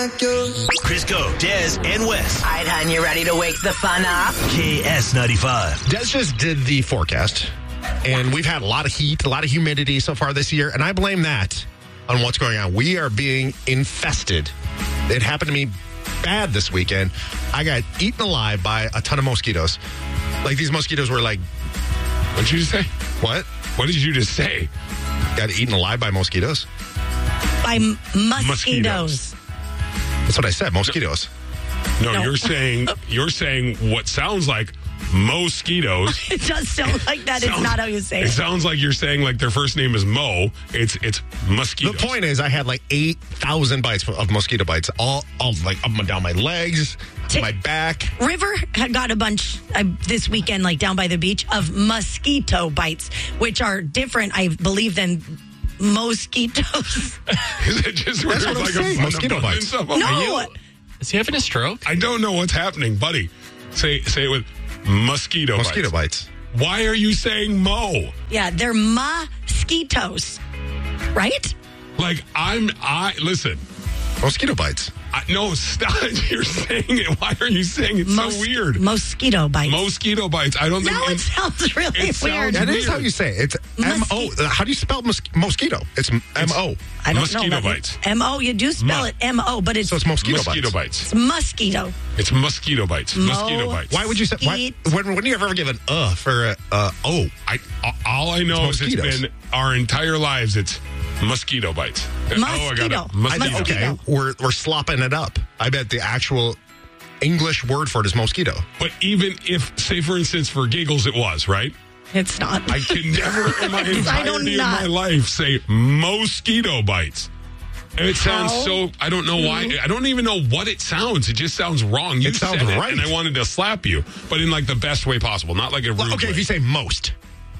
Crisco, Des, and Wes. All right, hon, you ready to wake the fun up? KS95. Des just did the forecast, and we've had a lot of heat, a lot of humidity so far this year, and I blame that on what's going on. We are being infested. It happened to me bad this weekend. I got eaten alive by a ton of mosquitoes. Like, these mosquitoes were like... What did you just say? What? What did you just say? Got eaten alive by mosquitoes? By mosquitoes. That's what I said, mosquitoes. No, you're saying what sounds like mosquitoes. It does sound like that. It's not how you say It it. sounds like you're saying like their first name is Mo. It's mosquitoes. The point is, I had like 8,000 bites of mosquito bites, all like up and down my legs, my back. River had got a bunch this weekend, like down by the beach, of mosquito bites, which are different, I believe, than mosquitoes. Is it just That's what I'm saying, mosquito bites. No. Is he having a stroke? I don't know what's happening, buddy. Say it with mosquito bites. Why are you saying Mo? Yeah, they're mosquitoes, right? Like listen. Mosquito bites. No, stop. You're saying it. Why are you saying it so weird? Mosquito bites. Mosquito bites. I don't think Now it sounds really weird. That is how you say it. It's M-O. How do you spell mosquito? It's M-O. I don't mosquito know. bites. M-O. You do spell it M-O, but it's... So it's mosquito bites. It's mosquito. It's mosquito bites. Mosquito bites. Why would you say... When do you ever give an for O? All I know is it's been our entire lives, it's mosquito bites. Mosquito. Mosquito. Okay, we're slopping it up. I bet the actual English word for it is mosquito. But even if, say for instance, for giggles it was, right? It's not. I can never in my entirety of my life say mosquito bites. And it sounds so, I don't know why. I don't even know what it sounds. It just sounds wrong. You said it, right. And I wanted to slap you, but in like the best way possible, not like a rude way. If you say most.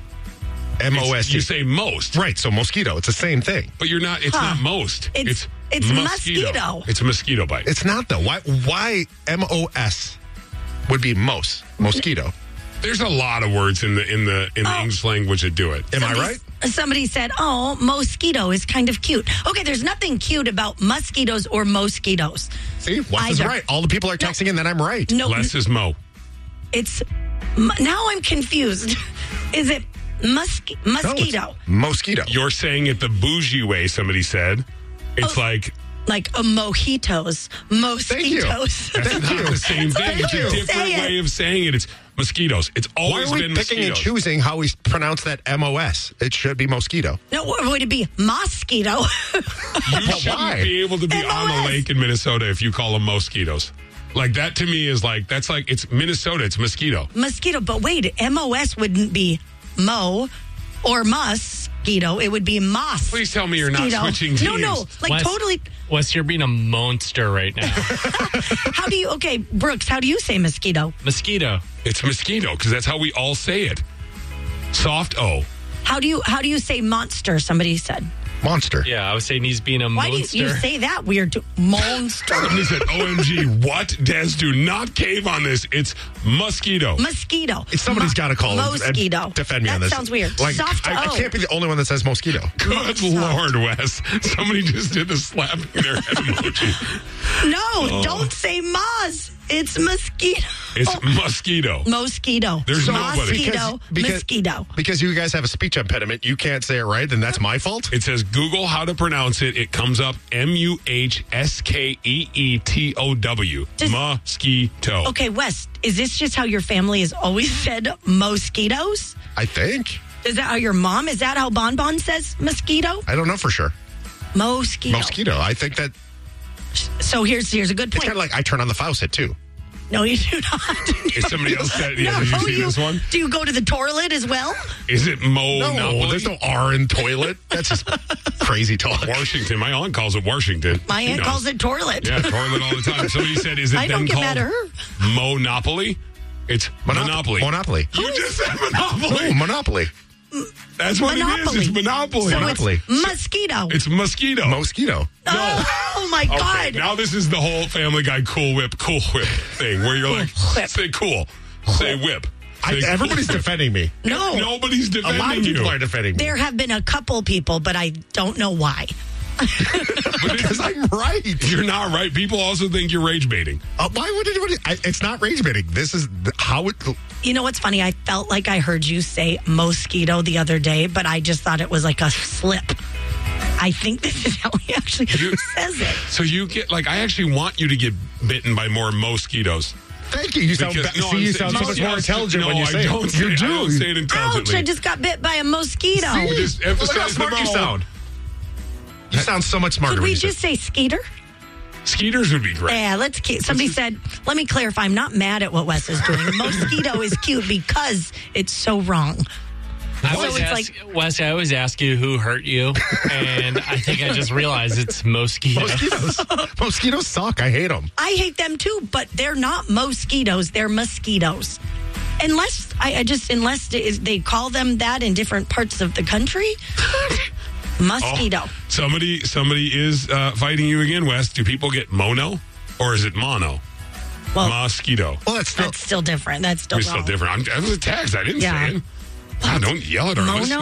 M-O-S-T. You say most. Right, so mosquito. It's the same thing. But it's not most. It's mosquito. It's a mosquito bite. It's not, though. Why M-O-S would be mosquito? There's a lot of words in the English language that do it. Am I right? Somebody said, mosquito is kind of cute. Okay, there's nothing cute about mosquitoes or mosquitoes. See, Wes is right. All the people are texting in that I'm right. No, Less is Mo. It's... Now I'm confused. Is it... mosquito. No, mosquito. You're saying it the bougie way, somebody said. It's like a mojitos. Mosquitoes. that's not the same thing. It's a different way of saying it. It's mosquitoes. It's always been mosquitoes. Why are we picking and choosing how we pronounce that M-O-S? It should be mosquito. No, would it be mosquito? You shouldn't be able to be on the lake in Minnesota if you call them mosquitoes. Like, that to me is like, that's like, it's Minnesota, it's mosquito. Mosquito, but wait, M-O-S wouldn't be Mo or mosquito. It would be moss. Please tell me you're not switching teams. No, like totally. Wes, you're being a monster right now. Brooks, how do you say mosquito? Mosquito. It's mosquito, because that's how we all say it. Soft O. How do you say monster, somebody said? Monster. Yeah, I was saying he's being a monster. Why do you say that weird? Monster. Somebody said, OMG, what? Des, do not cave on this. It's mosquito. Mosquito. Somebody's got to call mosquito. And defend me on this. That sounds weird. Like, Soft I can't be the only one that says mosquito. Good Lord, Wes. Somebody just did the slap in their head emoji. No, don't say Moz. It's mosquito. It's mosquito. Mosquito. There's nobody. Mosquito. Because you guys have a speech impediment, you can't say it right, then that's my fault? It says Google how to pronounce it. It comes up M-U-H-S-K-E-E-T-O-W. Mosquito. Okay, Wes, is this just how your family has always said mosquitoes? I think. Is that how your mom? Is that how Bon Bon says mosquito? I don't know for sure. Mosquito. I think that... So here's a good point. It's kind of like I turn on the faucet, too. No, you do not. Is somebody else said, did you see this one? Do you go to the toilet as well? Is it No, Napoli? there's no R in toilet. That's just crazy talk. Washington. My aunt calls it Washington. My aunt calls it toilet. Yeah, toilet all the time. Somebody said, is it I then don't get called mad at her. Monopoly? It's Monopoly. Monopoly. You just said Monopoly. No, Monopoly. That's what Monopoly. it is. It's Monopoly. So Monopoly. it's mosquito. It's mosquito. Mosquito. Oh my God. Okay, now this is the whole Family Guy cool whip thing where you're like, say cool, say whip. Everybody's defending me. No. Nobody's defending A lot of people you. are defending me. There have been a couple people, but I don't know why. Because I'm right. You're not right. People also think you're rage baiting. Why would anybody? It's not rage baiting. This is how it. You know what's funny? I felt like I heard you say mosquito the other day, but I just thought it was like a slip. I think this is how he actually says it. So you get, I actually want you to get bitten by more mosquitoes. Thank you. You sound so much more intelligent when you say it. You do. I don't say it intelligently. Ouch, I just got bit by a mosquito. See, just emphasize how smart you sound. You sound so much smarter. Could we just say skeeter? Skeeters would be great. Yeah, somebody said, let me clarify, I'm not mad at what Wes is doing. Mosquito is cute because it's so wrong. Wes, I always ask you who hurt you, and I think I just realized it's mosquitoes. Mosquitoes suck. I hate them. I hate them too, but they're not mosquitoes. They're mosquitoes. Unless they call them that in different parts of the country. Mosquito. Oh, somebody is fighting you again, Wes. Do people get mono or is it mono? Well, mosquito. Well, that's still different. That's still different. I was a text. I didn't say it. Wow, don't yell at our listeners.